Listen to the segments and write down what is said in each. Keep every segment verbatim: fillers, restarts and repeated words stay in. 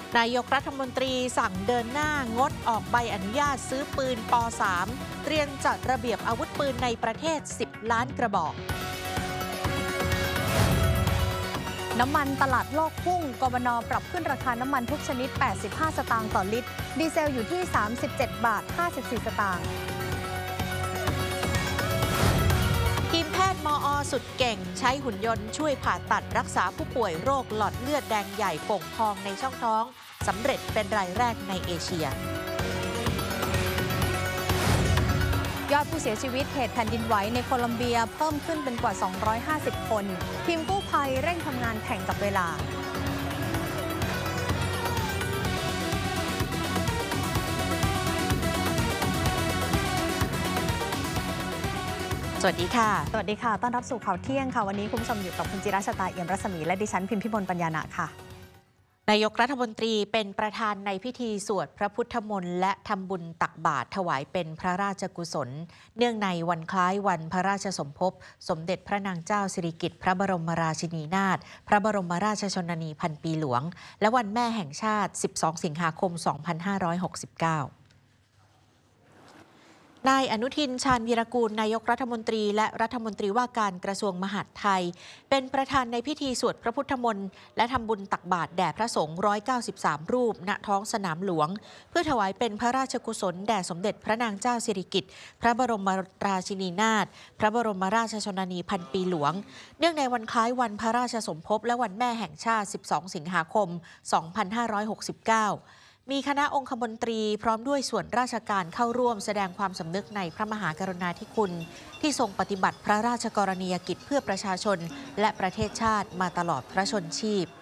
นายกรัฐมนตรีสั่งเดินหน้างดออกใบอนุญาตซื้อปืนป .สาม เตรียมจัดระเบียบอาวุธปืนในประเทศ สิบ ล้านกระบอกน้ำมันตลาดโลกพุ่ง กบน.ปรับขึ้นราคาน้ำมันทุกชนิด แปดสิบห้า สตางค์ต่อลิตร ดีเซลอยู่ที่ สามสิบเจ็ดบาทห้าสิบสี่ สตางค์ทีมแพทย์มอ สุดเก่งใช้หุ่นยนต์ช่วยผ่าตัดรักษาผู้ป่วยโรคหลอดเลือดแดงใหญ่โป่งพองในช่องท้องสำเร็จเป็นรายแรกในเอเชียยอดผู้เสียชีวิตเหตุแผ่นดินไหวในโคลอมเบียเพิ่มขึ้นเป็นกว่า สองร้อยห้าสิบ คน ทีมกู้ภัยเร่งทำงานแข่งกับเวลาสวัสดีค่ะสวัสดีค่ะต้อนรับสู่ข่าวเที่ยงค่ะวันนี้คุณผู้ชมอยู่กับคุณจิราชตาเอี่ยมรัศมีและดิฉันพิมพิมลปัญญาณะค่ะนายกรัฐมนตรีเป็นประธานในพิธีสวดพระพุทธมนต์และทำบุญตักบาตรถวายเป็นพระราชกุศลเนื่องในวันคล้ายวันพระราชสมภพสมเด็จพระนางเจ้าสิริกิติ์พระบรมราชินีนาถพระบรมราชชนนีพันปีหลวงและวันแม่แห่งชาติ สิบสอง สิงหาคม สองพันห้าร้อยหกสิบเก้านายอนุทิน ชาญวีรกูลนายกรัฐมนตรีและรัฐมนตรีว่าการกระทรวงมหาดไทยเป็นประธานในพิธีสวดพระพุทธมนต์และทำบุญตักบาตรแด่พระสงฆ์หนึ่งร้อยเก้าสิบสามรูปณท้องสนามหลวงเพื่อถวายเป็นพระราชกุศลแด่สมเด็จพระนางเจ้าสิริกิติ์พระบรมราชินีนาถพระบรมราชชนนีพันปีหลวงเนื่องในวันคล้ายวันพระราชสมภพและวันแม่แห่งชาติ สิบสอง สิงหาคม สองพันห้าร้อยหกสิบเก้ามีคณะองคมนตรีพร้อมด้วยส่วนราชการเข้าร่วมแสดงความสำนึกในพระมหากรุณาธิคุณที่ทรงปฏิบัติพระราชกรณียกิจเพื่อประชาชนและประเทศชาติมาตลอดพระชนชีพ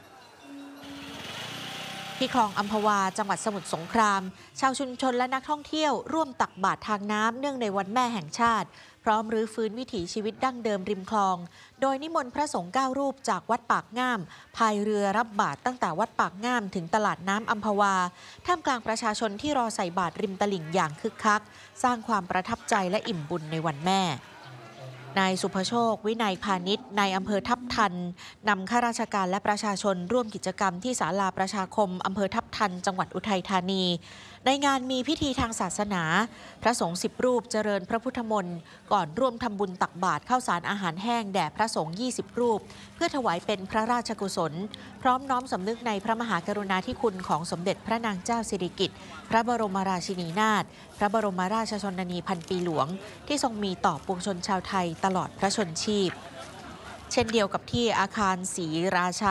ที่คลองอัมพวาจังหวัดสมุทรสงครามชาวชุมชนและนักท่องเที่ยวร่วมตักบาตรทางน้ำเนื่องในวันแม่แห่งชาติพร้อมรื้อฟื้นวิถีชีวิตดั้งเดิมริมคลองโดยนิมนต์พระสงฆ์เก้ารูปจากวัดปากง่ามพายเรือรับบาตรตั้งแต่วัดปากง่ามถึงตลาดน้ำอัมพวาท่ามกลางประชาชนที่รอใส่บาตรริมตลิ่งอย่างคึกคักสร้างความประทับใจและอิ่มบุญในวันแม่นายสุภโชควินัยพาณิชย์นายอำเภอทับทันนำข้าราชการและประชาชนร่วมกิจกรรมที่ศาลาประชาคมอำเภอทับทันจังหวัดอุทัยธานีในงานมีพิธีทางศาสนาพระสงฆ์สิบรูปเจริญพระพุทธมนต์ก่อนร่วมทำบุญตักบาตรข้าวสารอาหารแห้งแด่พระสงฆ์ยี่สิบรูปเพื่อถวายเป็นพระราชกุศลพร้อมน้อมสำนึกในพระมหากรุณาธิคุณของสมเด็จพระนางเจ้าสิริกิติ์พระบรมราชินีนาถพระบรมราชชนนีพันปีหลวงที่ทรงมีต่อปวงชนชาวไทยตลอดพระชนชีพเช่นเดียวกับที่อาคารศรีราชา